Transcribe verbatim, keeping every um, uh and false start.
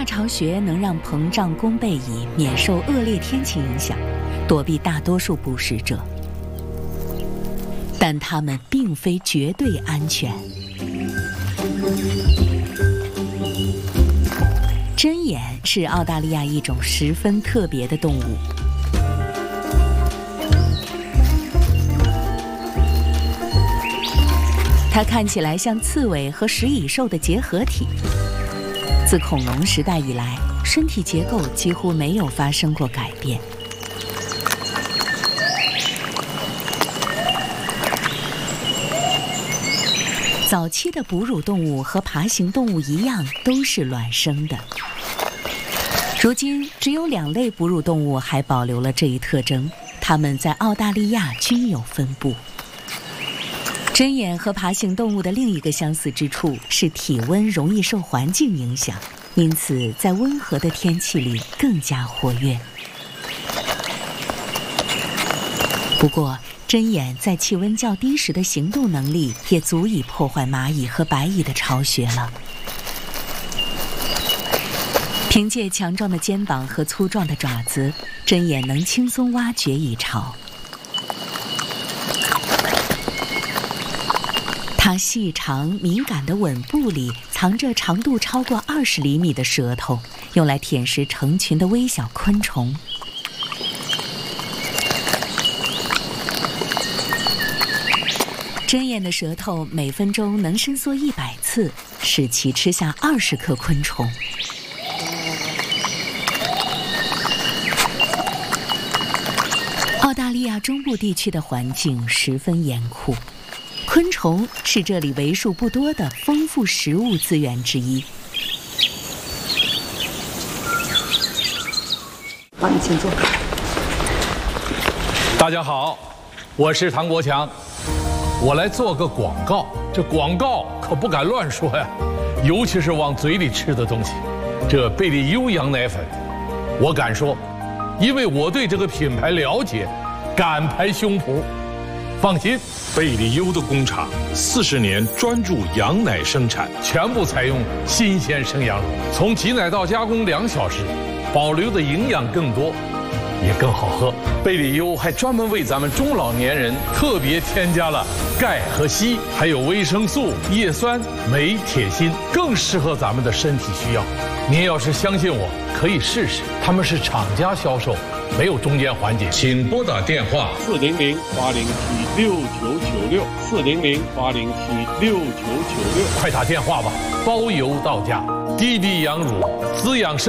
大巢穴能让膨胀弓背蚁免受恶劣天气影响，躲避大多数捕食者，但它们并非绝对安全。针眼是澳大利亚一种十分特别的动物。它看起来像刺猬和食蚁兽的结合体。自恐龙时代以来，身体结构几乎没有发生过改变。早期的哺乳动物和爬行动物一样，都是卵生的。如今，只有两类哺乳动物还保留了这一特征，它们在澳大利亚均有分布。针眼和爬行动物的另一个相似之处是体温容易受环境影响，因此在温和的天气里更加活跃。不过，针眼在气温较低时的行动能力也足以破坏蚂蚁和白蚁的巢穴了。凭借强壮的肩膀和粗壮的爪子，针眼能轻松挖掘蚁巢。它细长敏感的吻部里藏着长度超过二十厘米的舌头，用来舔食成群的微小昆虫。针眼的舌头每分钟能伸缩一百次，使其吃下二十克昆虫。澳大利亚中部地区的环境十分严酷。昆虫是这里为数不多的丰富食物资源之一。 好，你请坐。 大家好，我是唐国强，我来做个广告。这广告可不敢乱说呀，尤其是往嘴里吃的东西。这贝利优羊奶粉，我敢说，因为我对这个品牌了解，敢拍胸脯。放心， 贝利优的工厂四十年专注羊奶生产， 全部采用新鲜生羊乳，从挤奶到加工两小时，保留的营养更多，也更好喝。贝利优还专门为咱们中老年人特别添加了钙和硒，还有维生素、叶酸、镁、铁、锌，更适合咱们的身体需要。您要是相信我，可以试试，他们是厂家销售，没有中间环节。请拨打电话四零零八零七六九九六四零零八零七六九九六， 快打电话吧，包邮到家。D B 羊乳滋养生。